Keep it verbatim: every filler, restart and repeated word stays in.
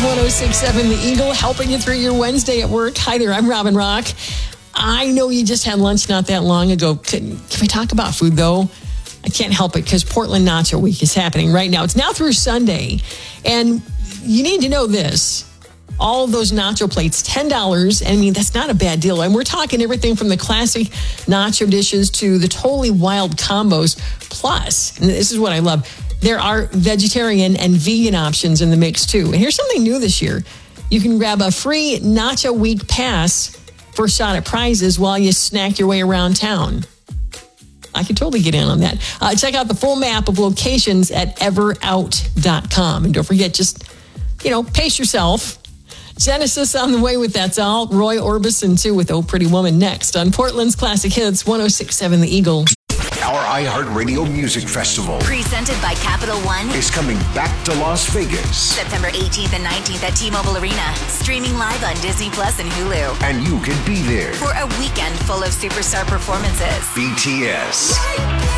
one oh six point seven The Eagle, helping you through your Wednesday at work. Hi there, I'm Robin Rock. I know you just had lunch not that long ago. Can, can we talk about food, though? I can't help it because Portland Nacho Week is happening right now. It's now through Sunday. And you need to know this. All of those nacho plates, ten dollars. I mean, that's not a bad deal. And we're talking everything from the classic nacho dishes to the totally wild combos. Plus, and this is what I love, there are vegetarian and vegan options in the mix, too. And here's something new this year. You can grab a free Nacho Week pass for a shot at prizes while you snack your way around town. I could totally get in on that. Uh, check out the full map of locations at ever out dot com. And don't forget, just, you know, pace yourself. Genesis on the way with That's All. Roy Orbison, too, with Oh Pretty Woman next on Portland's Classic Hits, one oh six point seven The Eagle. Our iHeartRadio Music Festival, presented by Capital One, is coming back to Las Vegas. September eighteenth and nineteenth at T-Mobile Arena. Streaming live on Disney Plus and Hulu. And you can be there for a weekend full of superstar performances. B T S,